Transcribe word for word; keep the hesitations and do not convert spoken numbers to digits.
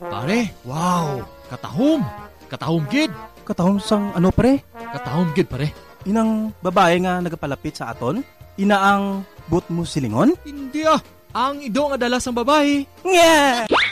Pare, wow, katahom. Katahom gid. Katahom sang ano pre? Katahom gid pare. Inang babae nga nagapalapit sa aton? Ina ang but mo silingon? Hindi ah, ang ido nga dala sang babae. Nga!